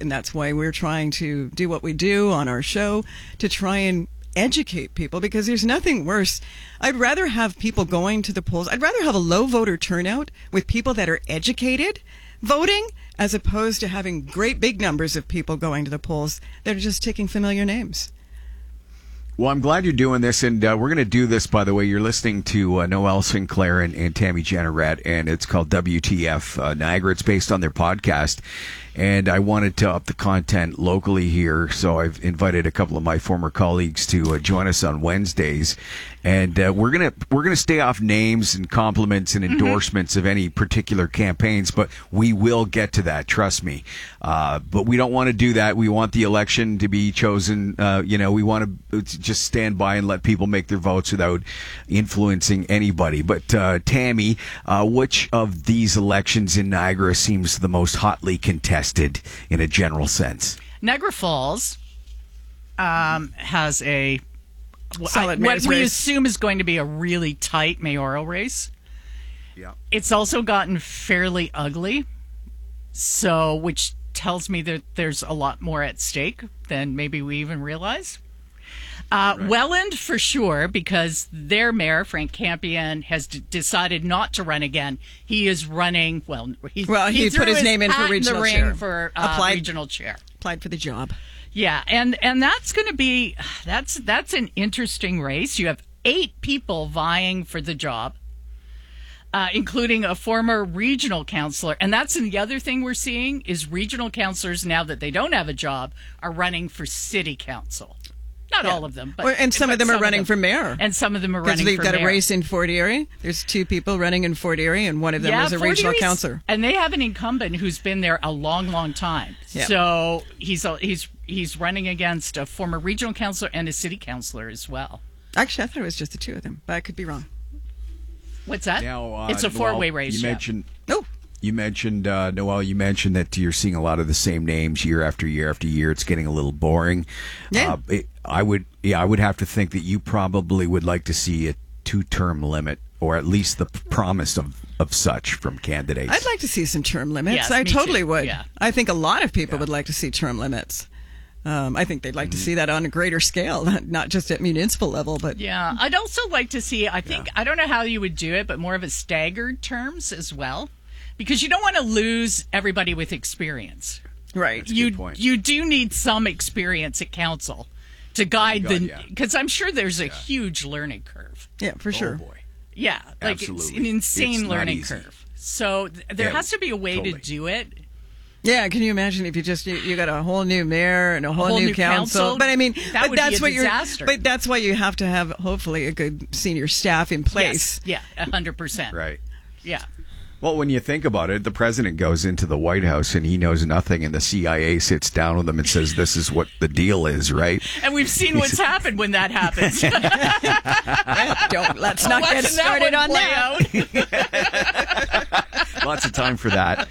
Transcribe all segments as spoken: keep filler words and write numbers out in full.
and that's why we're trying to do what we do on our show to try and educate people, because there's nothing worse. I'd rather have people going to the polls. I'd rather have a low voter turnout with people that are educated voting as opposed to having great big numbers of people going to the polls that are just ticking familiar names. Well, I'm glad you're doing this, and uh, we're going to do this, by the way. You're listening to uh, Noelle Sinclair and, and Tammy Jeanneret, and it's called W T F uh, Niagara. It's based on their podcast, and I wanted to up the content locally here, so I've invited a couple of my former colleagues to uh, join us on Wednesdays, and uh, we're gonna we're gonna stay off names and compliments and endorsements mm-hmm. of any particular campaigns, but we will get to that. Trust me. Uh, but we don't want to do that. We want the election to be chosen. Uh, you know, we want to just stand by and let people make their votes without influencing anybody. But uh, Tammy, uh, which of these elections in Niagara seems the most hotly contested in a general sense? Niagara Falls um, has a Solid I, what we race. assume is going to be a really tight mayoral race. Yeah, it's also gotten fairly ugly, so which tells me that there's a lot more at stake than maybe we even realize. Uh, right. Welland, for sure, because their mayor, Frank Campion, has d- decided not to run again. He is running, well, he, well, he, he put his, his name in for regional in the ring chair. for uh, applied, regional chair. Applied for the job. Yeah, and, and that's going to be, that's, that's an interesting race. You have eight people vying for the job, uh, including a former regional councillor. And that's the other thing we're seeing is regional councillors, now that they don't have a job, are running for city council. Not yeah. all of them, but well, and some but of them some are running them, for mayor. And some of them are running for mayor. Because they've got mayor. a race in Fort Erie. There's two people running in Fort Erie, and one of them yeah, was a Fort regional Erie's, councillor. And they have an incumbent who's been there a long, long time. Yeah. So he's a, he's he's running against a former regional councillor and a city councillor as well. Actually, I thought it was just the two of them, but I could be wrong. What's that? Now, uh, it's a four-way well, race. You yeah. mentioned. Oh. You mentioned, uh, Noelle, you mentioned that you're seeing a lot of the same names year after year after year. It's getting a little boring. Yeah. Uh, it, I would, yeah, I would have to think that you probably would like to see a two-term limit, or at least the promise of, of such from candidates. I'd like to see some term limits. Yes, I me totally too. would. Yeah. I think a lot of people Yeah. would like to see term limits. Um, I think they'd like Mm-hmm. to see that on a greater scale, not just at municipal level, but Yeah, I'd also like to see, I think, yeah. I don't know how you would do it, but more of a staggered terms as well. Because you don't want to lose everybody with experience. right. That's a You good point. you do need some experience at council to guide Oh my God, the, yeah. because I'm sure there's a Yeah. huge learning curve. Yeah, for sure. Oh boy. Yeah, like it's Absolutely. an insane It's not learning easy. curve. So th- there Yeah, has to be a way totally. to do it. Yeah, can you imagine if you just you, you got a whole new mayor and a whole, whole new, new council? council? But I mean, That but would that's be a what disaster. you're. But that's why you have to have hopefully a good senior staff in place. Yes, yeah, a hundred percent. Right. Yeah. Well, when you think about it, the president goes into the White House and he knows nothing, and the C I A sits down with him and says, "This is what the deal is," right? And we've seen what's happened when that happens. Don't let's not get Watching started that on one play that. out. Lots of time for that.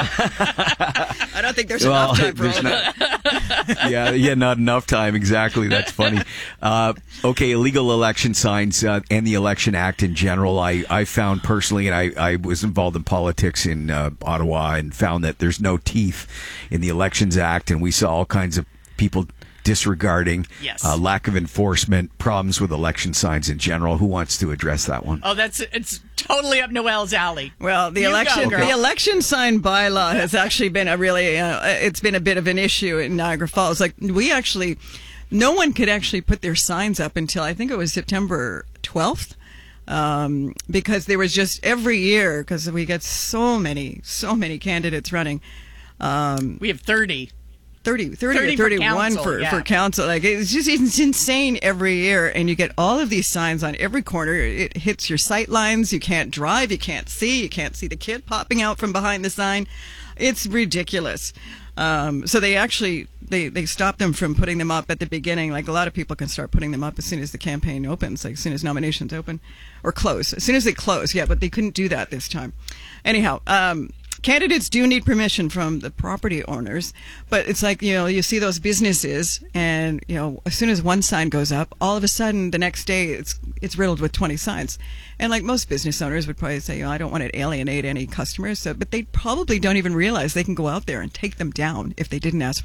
I don't think there's Well, enough time for there's all not- that. yeah, yeah, not enough time. Exactly. That's funny. Uh, okay, illegal election signs uh, and the Election Act in general. I, I found personally, and I, I was involved in politics in uh, Ottawa, and found that there's no teeth in the Elections Act, and we saw all kinds of people disregarding, Yes. uh, lack of enforcement, problems with election signs in general. Who wants to address that one? Oh, that's it's totally up Noelle's alley. Well, the You election go, girl. the election sign bylaw has actually been a really uh, it's been a bit of an issue in Niagara Falls. Like we actually, no one could actually put their signs up until I think it was September twelfth. Um, because there was just every year, because we get so many, so many candidates running. Um, We have thirty. thirty, thirty, thirty or for thirty-one council, for, yeah. for council. Like it's just it's insane every year, and you get all of these signs on every corner. It hits your sight lines. You can't drive. You can't see. You can't see the kid popping out from behind the sign. It's ridiculous. Um, so they actually they they stopped them from putting them up at the beginning. Like a lot of people can start putting them up as soon as the campaign opens, like as soon as nominations open or close. As soon as they close, yeah. But they couldn't do that this time. Anyhow. Um, Candidates do need permission from the property owners, but it's like, you know, you see those businesses and, you know, as soon as one sign goes up, all of a sudden the next day it's it's riddled with twenty signs. And like most business owners would probably say, you know, I don't want to alienate any customers, so, but they probably don't even realize they can go out there and take them down if they didn't ask